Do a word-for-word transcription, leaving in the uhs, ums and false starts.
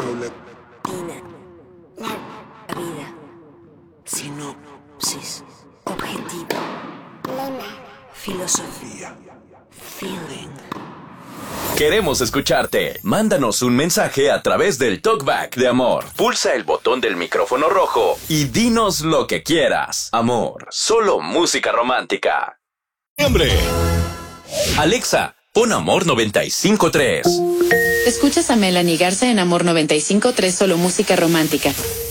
La vida. Sinopsis. Objetivo. Filosofía. Feeling. Queremos escucharte. Mándanos un mensaje a través del Talkback de Amor. Pulsa el botón del micrófono rojo y dinos lo que quieras. Amor, solo música romántica. ¡Hombre! Alexa, pon Amor noventa y cinco punto tres. Escuchas a Melanie Garza en Amor noventa y cinco punto tres, solo música romántica.